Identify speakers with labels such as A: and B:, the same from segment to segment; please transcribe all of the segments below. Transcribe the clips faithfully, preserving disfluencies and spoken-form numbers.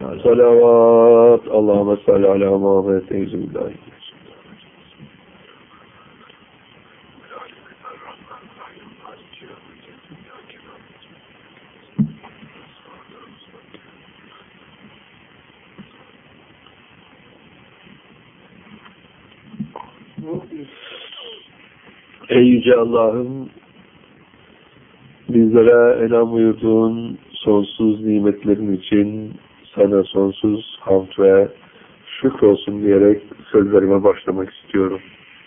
A: Salavat. Allahümme salli ala Muhammed. Eyzübillahi. Ey Yüce Allah'ım, bizlere enam buyurduğun sonsuz nimetlerin için sana sonsuz hamd ve şükür olsun diyerek sözlerime başlamak istiyorum.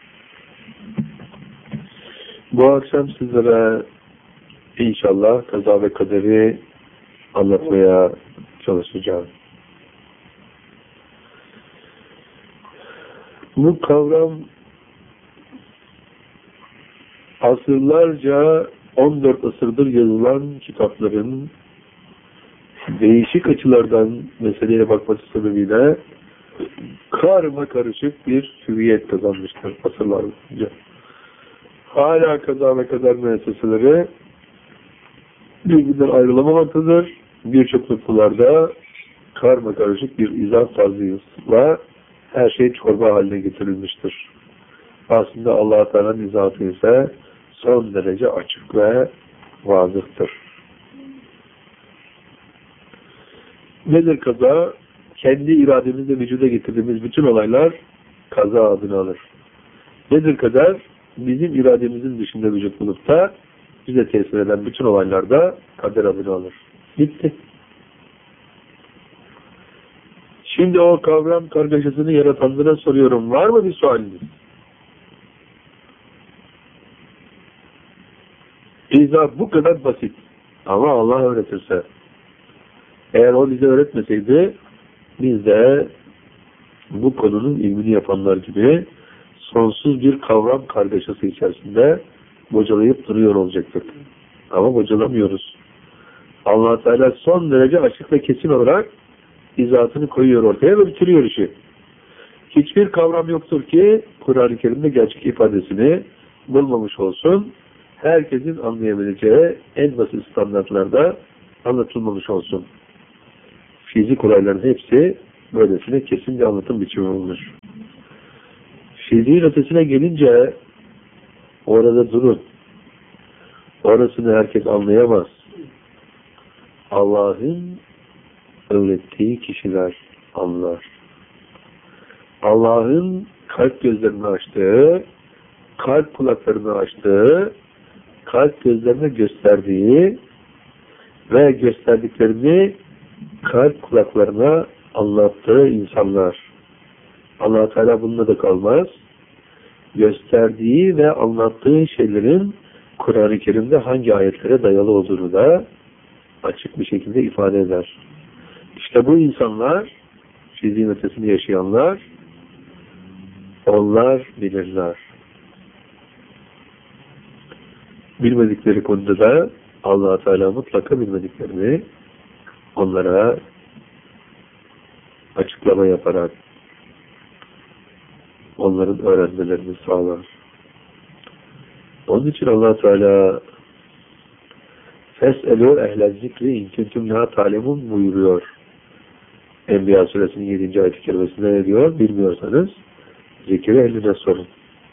A: Bu akşam sizlere inşallah kaza ve kaderi anlatmaya çalışacağım. Bu kavram asırlarca, on dört asırdır yazılan kitapların değişik açılardan meseleye bakması sebebiyle karma karışık bir hüviyet kazanmıştır asırlar boyunca. Hala kaza ve kader müesseseleri birbirinden ayrılamamaktadır. Birçok noktalarda karma karışık bir izah tarzıyla her şey çorba haline getirilmiştir. Aslında Allah-u Teala'nın izahı ise son derece açık ve vazıhtır. Nedir kaza? Kendi irademizle vücuda getirdiğimiz bütün olaylar kaza adını alır. Nedir kader? Bizim irademizin dışında vücut bulup da bize tesir eden bütün olaylar da kader adını alır. Bitti. Şimdi o kavram kargaşasını yaratanlara soruyorum. Var mı bir sualiniz? İzah bu kadar basit. Ama Allah öğretirse. Eğer o bize öğretmeseydi, biz de bu konunun ilmini yapanlar gibi sonsuz bir kavram kargaşası içerisinde bocalayıp duruyor olacaktık. Ama bocalamıyoruz. Allah Teala son derece açık ve kesin olarak izahını koyuyor ortaya ve bitiriyor işi. Hiçbir kavram yoktur ki Kur'an-ı Kerim'de gerçek ifadesini bulmamış olsun. Herkesin anlayabileceği en basit standartlarda anlatılmamış olsun. Fizik olayların hepsi böylesine kesin bir anlatım biçimi olmuş. Fiziğin ötesine gelince orada durun. Orasını herkes anlayamaz. Allah'ın öğrettiği kişiler anlar. Allah'ın kalp gözlerini açtığı, kalp kulaklarını açtığı, kalp gözlerine gösterdiği ve gösterdiklerini kalp kulaklarına anlattığı insanlar. Allah Teala bununla da kalmaz. Gösterdiği ve anlattığı şeylerin Kur'an-ı Kerim'de hangi ayetlere dayalı olduğunu da açık bir şekilde ifade eder. İşte bu insanlar, fiziğin ötesinde yaşayanlar, onlar bilirler. Bilmedikleri konuda da Allah Teala mutlaka bilmediklerini onlara açıklama yaparak onların öğrenmelerini sağlar. Onun için Allah Teala "Fes'elû ehle zikri in kuntum la ta'lemun" buyuruyor. Enbiya suresinin yedinci ayet-i kerimesinde ne diyor? Bilmiyorsanız zikri ehline sorun.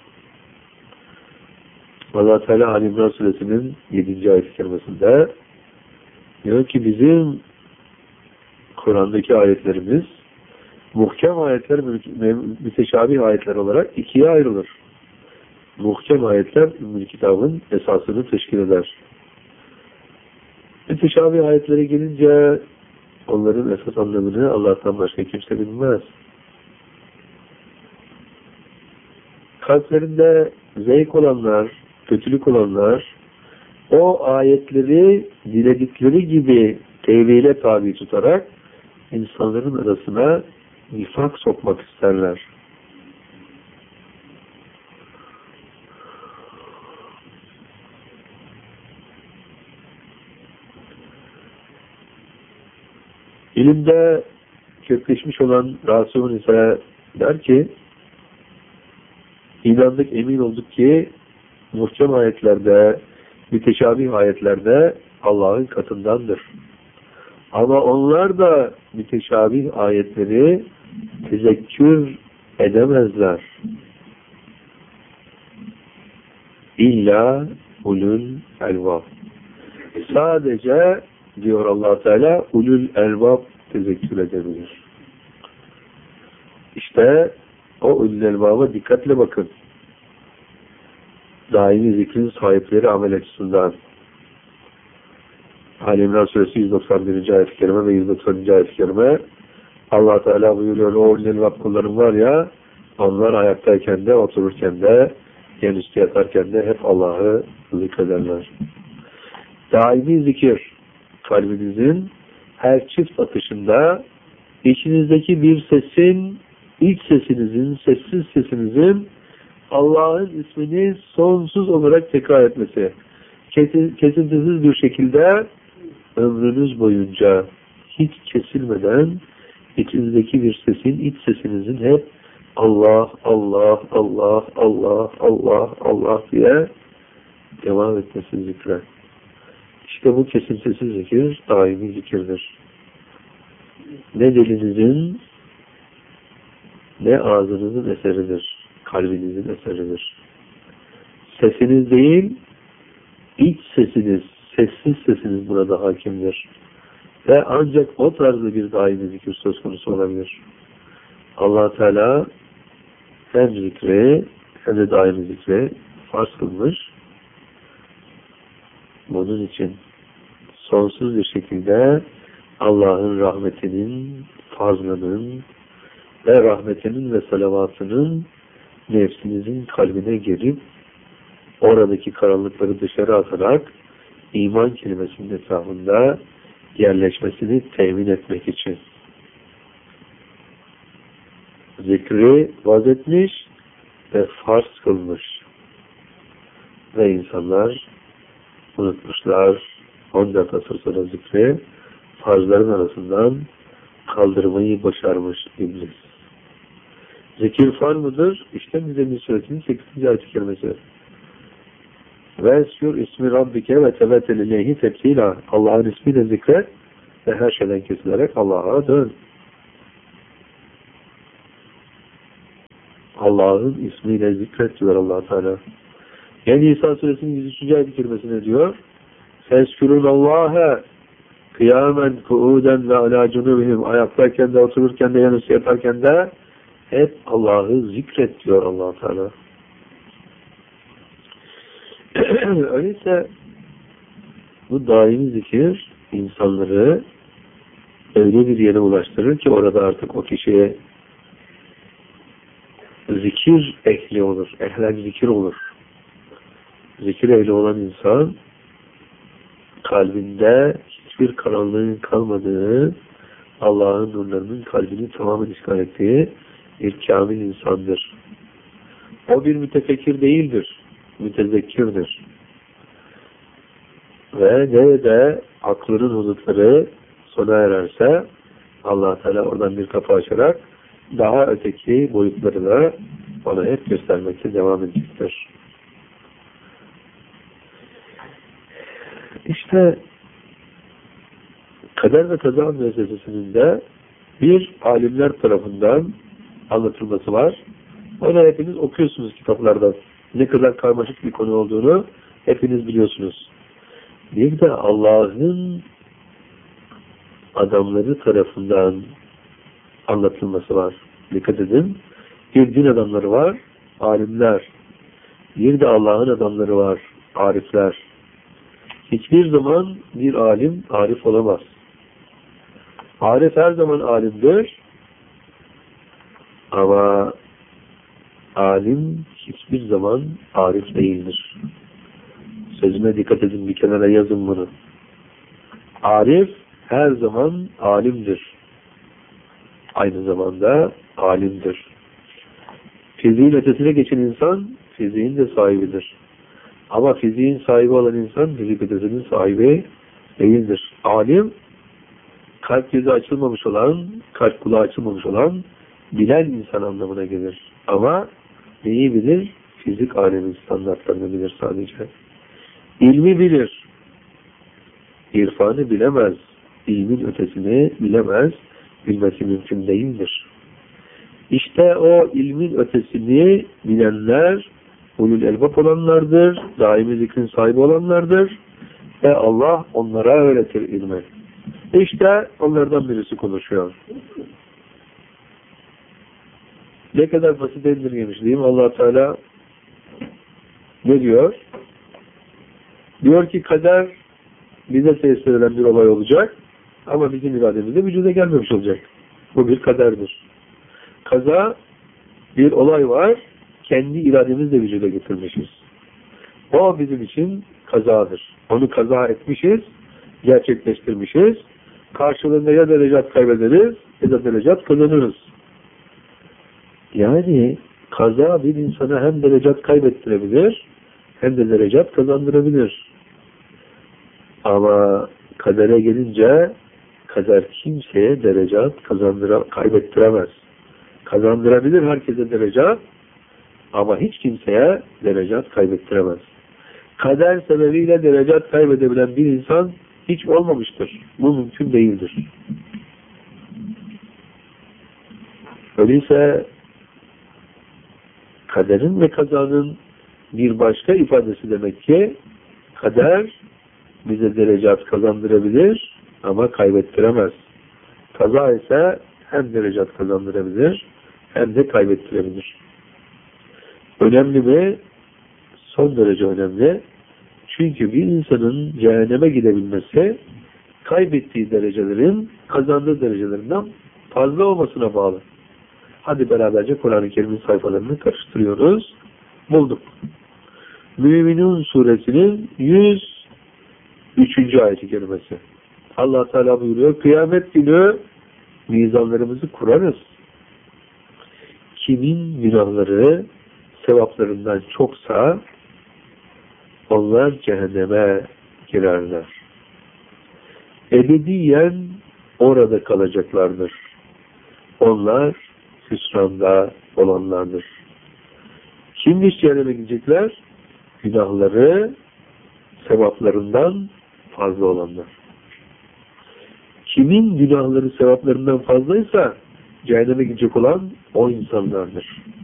A: Allah Teala Ali İmran suresinin yedinci ayet-i kerimesinde diyor ki bizim Kur'an'daki ayetlerimiz muhkem ayetler, müteşabih ayetler olarak ikiye ayrılır. Muhkem ayetler Ümmül Kitab'ın esasını teşkil eder. Müteşabih ayetlere gelince onların esas anlamını Allah'tan başka kimse bilmez. Kalplerinde zevk olanlar, kötülük olanlar o ayetleri diledikleri gibi tevhile tabi tutarak insanların arasına nifak sokmak isterler. İlimde kökleşmiş olan Rasul ise der ki, inandık, emin olduk ki muhkem ayetlerde, müteşabih ayetlerde Allah'ın katındandır. Ama onlar da müteşabih ayetleri tezekkür edemezler. İlla ulul elbab. Sadece diyor Allah Teala ulul elbab tezekkür edebilir. İşte o ulul elbaba dikkatle bakın. Daimi zikrin sahipleri amel açısından. Ali İmran Suresi yüz doksan birinci ayet-i kerime ve yüz doksanıncı ayet-i kerime Allah Teala buyuruyor, o ulul elbab kullarım var ya, onlar ayaktayken de, otururken de, yanüstü yatarken de hep Allah'ı zikrederler. Daimi zikir, kalbinizin her çift atışında içinizdeki bir sesin, iç sesinizin, sessiz sesinizin Allah'ın ismini sonsuz olarak tekrar etmesi. Kesintisiz bir şekilde ömrünüz boyunca hiç kesilmeden içinizdeki bir sesin, iç sesinizin hep Allah, Allah, Allah, Allah, Allah, Allah diye devam etmesi zikre. İşte bu kesintisiz zikir daimi zikirdir. Ne dilinizin ne ağzınızın eseridir. Kalbinizin eseridir. Sesiniz değil, iç sesiniz, sessiz sesiniz burada hakimdir. Ve ancak o tarzda bir daimi zikir söz konusu olabilir. Allah Teala hem zikri hem de daimi zikri farz kılmış. Bunun için sonsuz bir şekilde Allah'ın rahmetinin, fazlının ve rahmetinin ve salavatının nefsinizin kalbine girip oradaki karanlıkları dışarı atarak iman kelimesinin etrafında yerleşmesini temin etmek için. Zikri vazetmiş ve farz kılmış. Ve insanlar unutmuşlar. on dört asır sonra zikri farzların arasından kaldırmayı başarmış iblis. Zikir farz mıdır? İşte Müzzemmil Suresinin sekizinci ayet-i kerimesi. Ve eskür ismi Rabbike ve tevetel ileyhi tebtila. Allah'ın ismiyle zikret ve her şeyden kesilerek Allah'a dön. Allah'ın ismiyle zikret diyor Allah Teala. Yani İsa Suresinin yüz üçüncü ayet-i kerimesine diyor. Feskürün Allah'a kıyamen, kuuden ve alâ cunubihim, ayaktayken de, otururken de, yanısı yatarken de hep Allah'ı zikret diyor Allah Teala. Öyleyse bu daimi zikir insanları öyle bir yere ulaştırır ki orada artık o kişiye zikir ehli olur, ehlak zikir olur. Zikir ehli olan insan kalbinde hiçbir karanlığın kalmadığı, Allah'ın nurlarının kalbini tamamen işgal ettiği bir kamil insandır. O bir mütefekkir değildir, mütezekkirdir. Ve nerede aklının hudutları sona ererse Allah Teala oradan bir kapı açarak daha öteki boyutları da ona hep göstermekte devam edecektir. İşte Kader ve Kaza Müessesesi'nin de bir alimler tarafından anlatılması var. Onu hepiniz okuyorsunuz kitaplardan. Ne kadar karmaşık bir konu olduğunu hepiniz biliyorsunuz. Bir de Allah'ın adamları tarafından anlatılması var. Dikkat edin. Bir din adamları var, alimler. Bir de Allah'ın adamları var, arifler. Hiçbir zaman bir alim arif olamaz. Arif her zaman alimdir. Ama alim hiçbir zaman arif değildir. Sözüme dikkat edin, bir kenara yazın bunu. Arif her zaman alimdir. Aynı zamanda alimdir. Fiziğin ötesine geçen insan fiziğin de sahibidir. Ama fiziğin sahibi olan insan fizik ötesinin sahibi değildir. Alim kalp gözü açılmamış olan, kalp kulağı açılmamış olan bilen insan anlamına gelir. Ama neyi bilir? Fizik alemin standartlarını bilir sadece. İlmi bilir. İrfanı bilemez. ilmin ötesini bilemez, bilmesi mümkün değildir. İşte o ilmin ötesini bilenler, ulul elbap olanlardır, daimi zikrin sahibi olanlardır ve Allah onlara öğretir ilmi. İşte onlardan birisi konuşuyor. Ne kadar basit indirgemiş değil mi Allah Teala? Ne diyor? Diyor ki kader bize tesir eden bir olay olacak ama bizim irademizde vücuda gelmemiş olacak. Bu bir kaderdir. Kaza bir olay var, kendi irademizle vücuda getirmişiz. O bizim için kazadır. Onu kaza etmişiz, gerçekleştirmişiz. Karşılığında ya derecat kaybederiz ya da derecat kazanırız. Yani kaza bir insana hem derecat kaybettirebilir hem de derecat kazandırabilir. Ama kadere gelince kader kimseye derecat kazandıra, kaybettiremez. Kazandırabilir herkese derecat ama hiç kimseye derecat kaybettiremez. Kader sebebiyle derecat kaybedebilen bir insan hiç olmamıştır. Bu mümkün değildir. Öyleyse kaderin ve kazanın bir başka ifadesi demek ki kader bize derecat kazandırabilir ama kaybettiremez. Kaza ise hem derecat kazandırabilir hem de kaybettirebilir. Önemli mi? Son derece önemli. Çünkü bir insanın cehenneme gidebilmesi kaybettiği derecelerin kazandığı derecelerinden fazla olmasına bağlı. Hadi beraberce Kur'an-ı Kerim'in sayfalarını karıştırıyoruz. Bulduk. Müminun suresinin yüz üçüncü ayet-i kerimesi. Allah Teala buyuruyor, kıyamet günü mizanlarımızı kurarız. Kimin günahları sevaplarından çoksa onlar cehenneme girerler. Ebediyen orada kalacaklardır. Onlar hüsranda olanlardır. Kimmiş cehenneme gidecekler? Günahları sevaplarından fazla olanlar. Kimin günahları sevaplarından fazlaysa cehenneme gidecek olan o insanlardır.